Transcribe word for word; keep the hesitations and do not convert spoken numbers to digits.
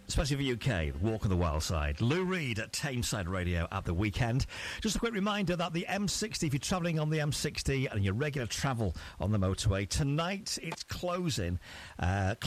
especially for U K, Walk on the Wild Side. Lou Reed at Tameside Radio at the weekend. Just a quick reminder that the M sixty, if you're travelling on the M sixty and your regular travel on the motorway, tonight it's closing. Uh,